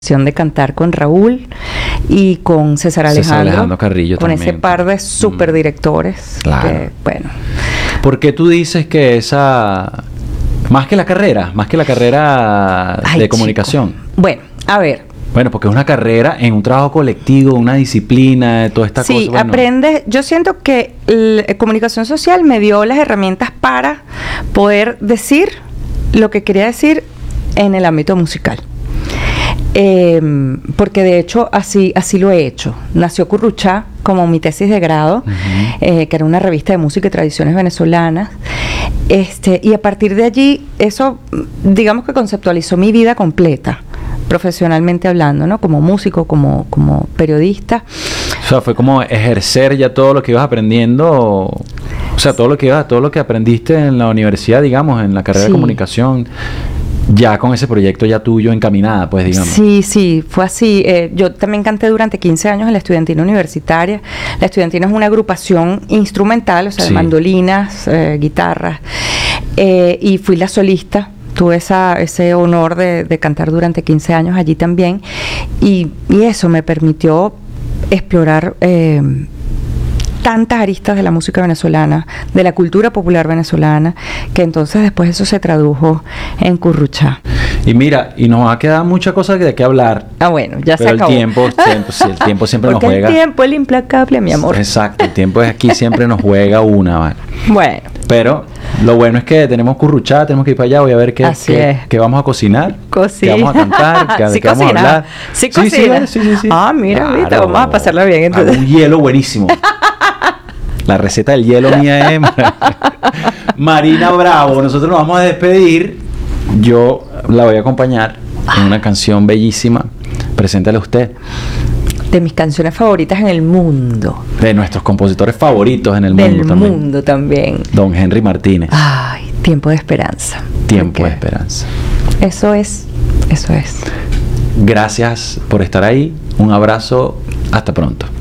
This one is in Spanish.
de cantar con Raúl y con César Alejandro Carrillo con también. ese par de super directores. Claro. Que, bueno. ¿Por qué tú dices que esa... más que la carrera Ay, de comunicación? chico. Bueno, a ver. Bueno, porque es una carrera en un trabajo colectivo, una disciplina, toda esta cosa. Sí, Bueno, aprendes. Yo siento que comunicación social me dio las herramientas para poder decir lo que quería decir en el ámbito musical. Porque de hecho así lo he hecho. Nació Curruchá como mi tesis de grado, que era una revista de música y tradiciones venezolanas. Y a partir de allí, eso, digamos que conceptualizó mi vida completa, profesionalmente hablando, ¿no? Como músico, como periodista. O sea, fue como ejercer ya todo lo que ibas aprendiendo, o sea, todo lo que aprendiste en la universidad, digamos, en la carrera de comunicación, ya con ese proyecto ya tuyo encaminada, pues, digamos. Sí, fue así. Yo también canté durante 15 años en la Estudiantina Universitaria. La Estudiantina es una agrupación instrumental, o sea, de mandolinas, guitarras, y fui la solista. Tuve ese honor de cantar durante 15 años allí también, y eso me permitió explorar tantas aristas de la música venezolana, de la cultura popular venezolana, que entonces después eso se tradujo en Curruchá. Y mira, y nos ha quedado mucha cosa de qué hablar. Ah, bueno, ya pero se acabó. El tiempo siempre nos juega. El tiempo, el implacable, mi amor. Exacto, el tiempo es aquí, siempre nos juega una, ¿vale? Bueno. Pero lo bueno es que tenemos Curruchá, tenemos que ir para allá, voy a ver qué vamos a cocinar, qué vamos a cantar, qué vamos a hablar. Sí, cocina. Sí. Ah, mira, claro, ahorita vamos a pasarla bien. Entonces. Un hielo buenísimo. La receta del hielo mía es Marina Bravo. Nosotros nos vamos a despedir. Yo la voy a acompañar en una canción bellísima. Preséntale usted. De mis canciones favoritas en el mundo. De nuestros compositores favoritos en el mundo también. Del mundo también. Don Henry Martínez. Ay, Tiempo de Esperanza. Tiempo de Esperanza. Eso es. Gracias por estar ahí. Un abrazo. Hasta pronto.